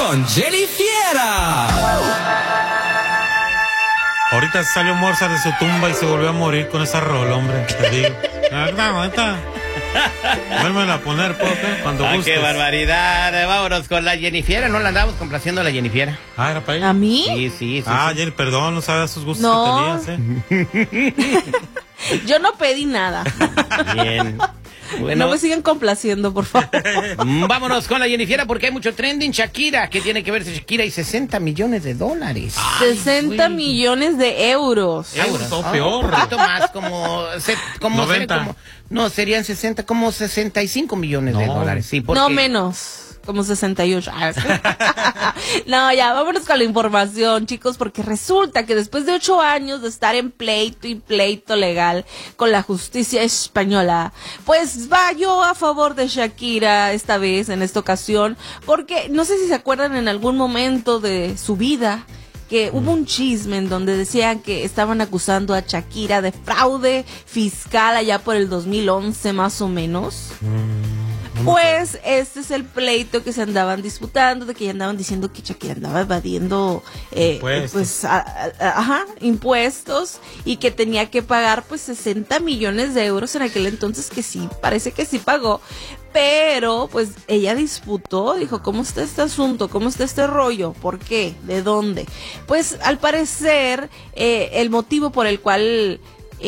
con Jenny Fiera. Ahorita salió Mozart de su tumba y se volvió a morir con esa rola, hombre. Te digo. Vuélvela a poner, Pope, cuando gustes. ¡Qué barbaridad! Vámonos con la Jennifiera. No la andamos complaciendo a la Jennifiera. Ah, ¿era para ella? ¿A mí? Sí. Jenny, perdón, no sabes sus gustos No. que tenías, Yo no pedí nada. Bien. Bueno, No me sigan complaciendo, por favor. vámonos con la Jennifiera porque hay mucho trending. Shakira, ¿qué tiene que ver Shakira? Y $60 millones. 60 millones de euros. Euros, o peor. Un poquito más, como 90. No, serían 60, como 65 millones de dólares. Sí, porque... No menos. Como 68. No, ya, vámonos con la información, chicos, porque resulta que después de 8 años de estar en pleito y pleito legal con la justicia española, pues va yo a favor de Shakira esta vez, en esta ocasión, porque no sé si se acuerdan en algún momento de su vida que hubo un chisme en donde decían que estaban acusando a Shakira de fraude fiscal allá por el 2011 más o menos. Pues este es el pleito que se andaban disputando, de que ya andaban diciendo que Shakira andaba evadiendo impuestos y que tenía que pagar pues 60 millones de euros en aquel entonces, que sí, parece que sí pagó, pero pues ella disputó, dijo, ¿cómo está este asunto? ¿Cómo está este rollo? ¿Por qué? ¿De dónde? Pues al parecer el motivo por el cual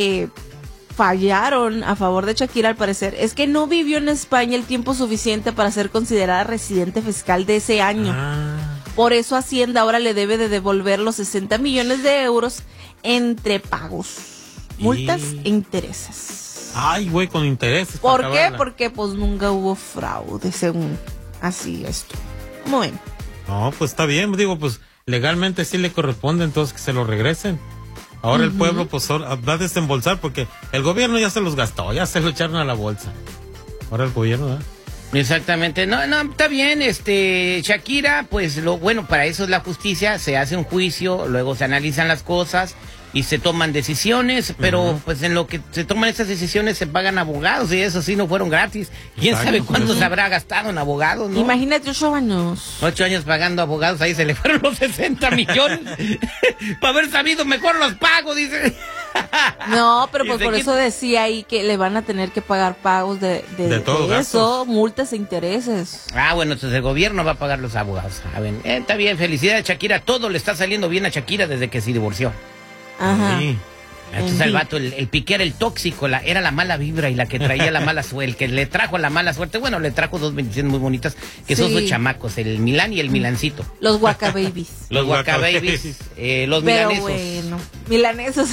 fallaron a favor de Shakira, al parecer, es que no vivió en España el tiempo suficiente para ser considerada residente fiscal de ese año. Por eso Hacienda ahora le debe de devolver los 60 millones de euros entre pagos, multas e intereses. Ay, güey, con intereses. ¿Por qué? Porque pues nunca hubo fraude, según así esto. Muy bien. No, pues está bien, digo, pues legalmente sí le corresponde entonces que se lo regresen. Ahora el pueblo pues va a desembolsar porque el gobierno ya se los gastó, ya se lo echaron a la bolsa. Ahora el gobierno, ¿verdad? Exactamente, no, está bien, Shakira, pues lo bueno, para eso es la justicia, se hace un juicio, luego se analizan las cosas y se toman decisiones, pero pues en lo que se toman esas decisiones se pagan abogados y eso sí no fueron gratis. ¿Quién sabe cuánto se habrá gastado en abogados, no? Imagínate 8 años. 8 años pagando abogados, ahí se le fueron los 60 millones. Para haber sabido mejor los pagos, dice. No, pero pues por eso decía ahí que le van a tener que pagar pagos de todo eso, gastos. multas e intereses. Bueno, entonces el gobierno va a pagar los abogados. A ver, está bien, felicidades Shakira, todo le está saliendo bien a Shakira desde que se divorció. Ajá. Sí. Entonces el vato, el Piqué era el tóxico, era la mala vibra y la que traía la mala suerte, el que le trajo la mala suerte. Bueno, le trajo 2 bendiciones muy bonitas, que son 2 chamacos, el Milán y el Milancito. Los Guacababies. Los Guacababies, los Pero milanesos. bueno, milanesos.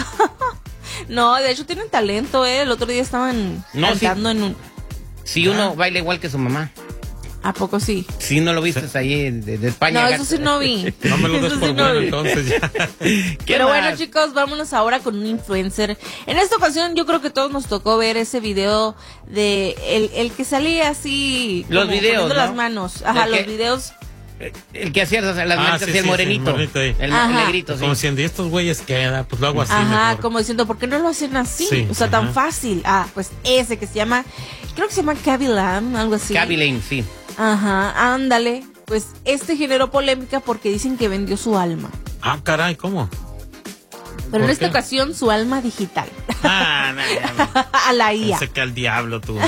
No, de hecho tienen talento, el otro día estaban cantando en un... Si uno baila igual que su mamá. ¿A poco sí? Si no lo viste ahí de España. No, eso sí no vi. No me lo des por bueno, entonces ya. Pero bueno, chicos, vámonos ahora con un influencer. En esta ocasión yo creo que todos nos tocó ver ese video de el que salía así... Los videos, poniendo ¿no? las manos. Ajá, los videos... El que hacía las manos hacia el morenito. El negrito, sí. Como si en estos güeyes queda, pues lo hago así. Ajá, mejor. como diciendo, ¿por qué no lo hacen así? Sí, o sea, tan fácil. Pues ese que se llama, creo que se llama Khaby Lame, algo así. Khaby Lame, sí. Ajá, ándale. Pues generó polémica porque dicen que vendió su alma. Ah, caray, ¿cómo? Pero en esta ocasión su alma digital. No. A la IA. Pensé que al diablo tú.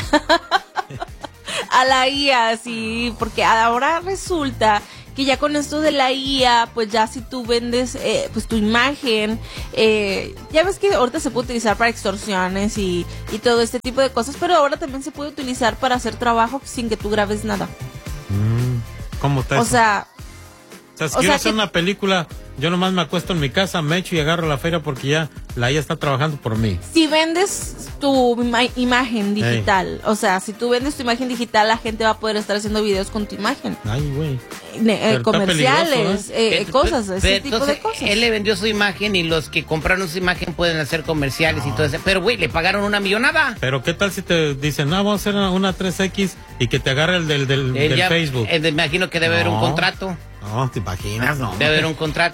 A la IA, sí, porque ahora resulta que ya con esto de la IA, pues ya si tú vendes pues tu imagen, ya ves que ahorita se puede utilizar para extorsiones y todo este tipo de cosas, pero ahora también se puede utilizar para hacer trabajo sin que tú grabes nada. ¿Cómo está O eso? sea, si quiero hacer una película, yo nomás me acuesto en mi casa, me echo y agarro la feria porque ya la IA está trabajando por mí. si vendes tu imagen digital, o sea, si tú vendes tu imagen digital, la gente va a poder estar haciendo videos con tu imagen. Ay, güey. Comerciales, cosas, ese tipo de cosas. Él le vendió su imagen y los que compraron su imagen pueden hacer comerciales y todo eso. Pero, güey, le pagaron una millonada. Pero, ¿qué tal si te dicen, vamos a hacer una 3X y que te agarre el del Facebook? Me imagino que debe haber un contrato. No, ¿te imaginas? No. Debe haber un contrato.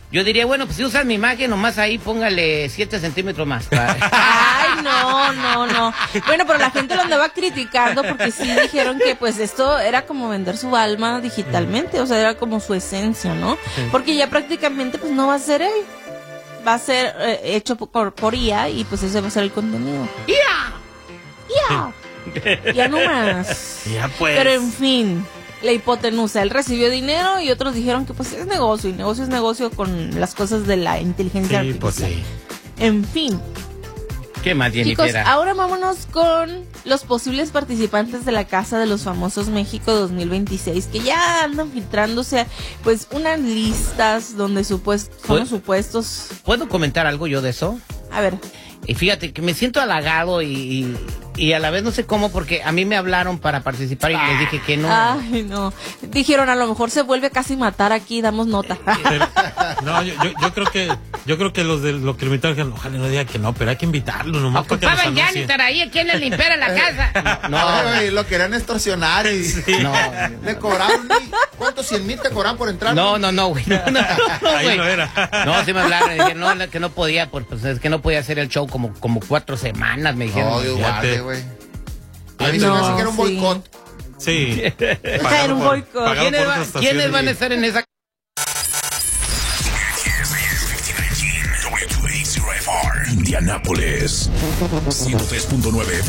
Yo diría, bueno, pues si usas mi imagen, nomás ahí póngale 7 centímetros más. Ay, no. Bueno, pero la gente lo andaba criticando porque sí dijeron que pues esto era como vender su alma digitalmente, o sea, era como su esencia, ¿no? Porque ya prácticamente pues no va a ser él, va a ser hecho por IA y pues ese va a ser el contenido. ¡Ya! Ya no más. Ya pues. Pero en fin, la hipotenusa, él recibió dinero y otros dijeron que pues es negocio, y negocio es negocio con las cosas de la inteligencia artificial. Pues sí. En fin. ¿Qué más, Chicos, Jennifer? ahora vámonos con los posibles participantes de la Casa de los Famosos México 2026, que ya andan filtrándose pues unas listas donde son supuestos. ¿Puedo comentar algo yo de eso? A ver. Y fíjate que me siento halagado y a la vez no sé cómo, porque a mí me hablaron para participar y les dije que no. Ay, no. Dijeron, a lo mejor se vuelve casi matar aquí, damos nota. Pero, no, yo creo que los de lo que lo invitaron dijeron, ojalá no diga que no, pero hay que invitarlo nomás para que nos Ocupaban anuncie. janitor ahí, ¿quién le limpiara la casa? No, lo querían extorsionar y No, le cobraron, ¿cuántos 100,000 te cobraron por entrar? no, güey. No, Ahí güey. no era. No, sí me hablaron, me dijeron que no podía, pues es que no podía hacer el show como 4 semanas, me dijeron. No, Dios guarde, Fíjate. güey. A mí se me hace que era un sí. boicot. Sí. Era un boicot. pagado ¿Quiénes, por otras ¿Quiénes estaciones. van a estar en esa? WQAC-FR, Indianápolis, 103.9